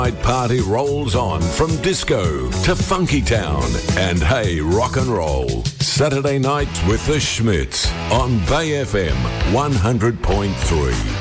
Night party rolls on from disco to funky town and hey rock and roll. Saturday nights with the Schmitz on Bay FM 100.3.